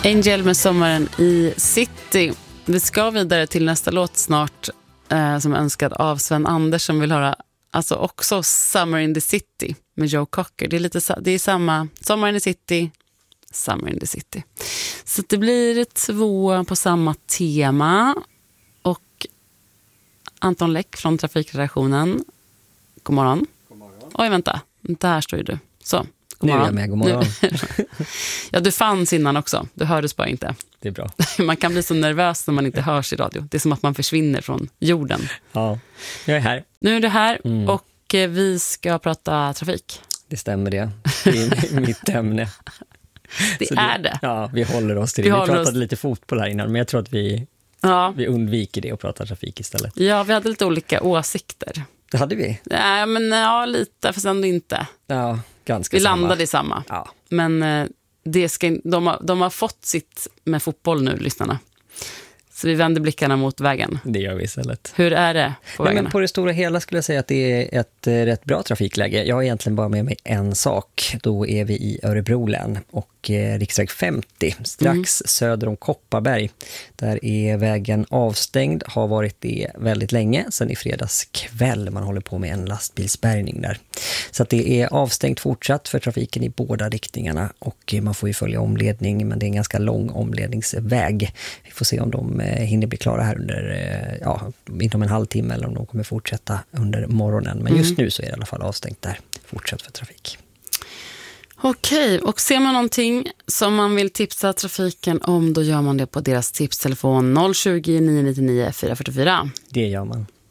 Angel med Sommaren i City. Vi ska vidare till nästa låt snart som är önskad av Sven Anders som vill höra alltså också Summer in the City med Joe Cocker. Det är samma Sommar in the City, Summer in the City. Så det blir 2 på samma tema. Och Anton Läck från Trafikredaktionen. God morgon. God morgon. Oj, vänta. Där står ju du. Så. Nu är jag med, god morgon. Ja, du fanns innan också. Du hördes bara inte. Det är bra. Man kan bli så nervös när man inte hörs i radio. Det är som att man försvinner från jorden. Ja, jag är här. Nu är du här och vi ska prata trafik. Det stämmer det. Det är mitt ämne. Det är det. Ja, vi håller oss till det. Vi pratade lite fotboll här innan, men jag tror att vi undviker det och pratar trafik istället. Ja, vi hade lite olika åsikter. Det hade vi. Nej, men ja, lite, fast ändå inte. Ja, ganska vi samma. Vi landade i samma. Ja. Men de har fått sitt med fotboll nu, lyssnarna. Så vi vänder blickarna mot vägen. Det gör vi istället. Hur är det på vägarna? Men på det stora hela skulle jag säga att det är ett rätt bra trafikläge. Jag har egentligen bara med mig en sak. Då är vi i Örebro län och riksväg 50, strax söder om Kopparberg. Där är vägen avstängd, har varit det väldigt länge, sedan i fredags kväll. Man håller på med en lastbilsbärgning där. Så att det är avstängt fortsatt för trafiken i båda riktningarna och man får ju följa omledning, men det är en ganska lång omledningsväg. Vi får se om de hinner bli klara här under, inom en halvtimme eller om de kommer fortsätta under morgonen. Men just nu så är det i alla fall avstängt där, fortsatt för trafik. Okej, och ser man någonting som man vill tipsa trafiken om, då gör man det på deras tipstelefon 020 999 444. Det gör man.